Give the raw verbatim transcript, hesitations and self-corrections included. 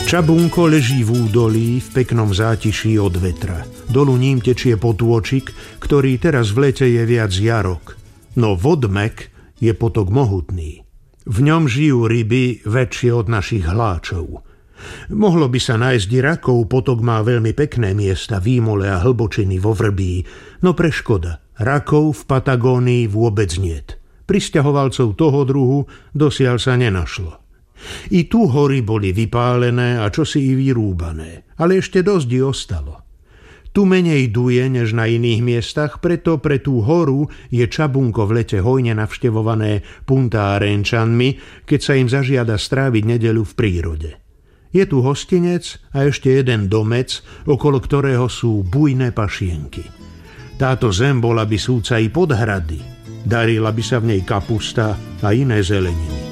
Čabunko leží v údolí v peknom zátiší od vetra. Dolu ním tečie potôčik, ktorý teraz v lete je viac jarok. No vodmek je potok mohutný. V ňom žijú ryby väčšie od našich hláčov. Mohlo by sa nájsť i rakov, potok má veľmi pekné miesta, výmole a hlbočiny vo Vrbí, no preškoda, rakov v Patagónii vôbec niet. Prisťahovalcov toho druhu dosiaľ sa nenašlo. I tu hory boli vypálené a čosi i vyrúbané, ale ešte dosť i ostalo. Tu menej duje než na iných miestach, preto pre tú horu je Čabunko v lete hojne navštevované puntárenčanmi, keď sa im zažiada stráviť nedeľu v prírode. Je tu hostinec a ešte jeden domec, okolo ktorého sú bujné pašienky. Táto zem bola by súca i podhrady, darila by sa v nej kapusta a iné zeleniny.